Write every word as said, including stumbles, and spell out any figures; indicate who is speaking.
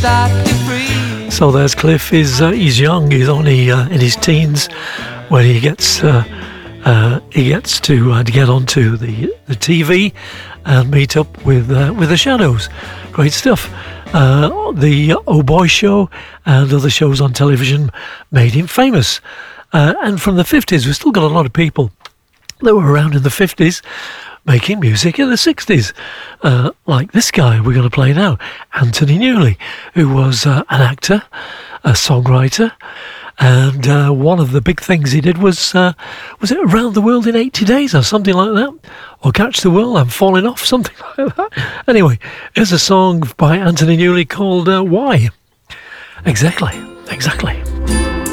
Speaker 1: So there's Cliff. He's, uh, he's young. He's only uh, in his teens when he gets uh, uh, he gets to, uh, to get onto the the T V and meet up with uh, with the Shadows. Great stuff. Uh, the Oh Boy Show and other shows on television made him famous. Uh, and from the fifties, we've still got a lot of people that were around in the fifties making music in the sixties, uh, like this guy we're going to play now, Anthony Newley, who was uh, an actor, a songwriter, and uh, one of the big things he did was, uh, was it Around the World in eighty days or something like that? Or Catch the World, I'm Falling Off, something like that. Anyway, here's a song by Anthony Newley called uh, Why? Exactly, exactly.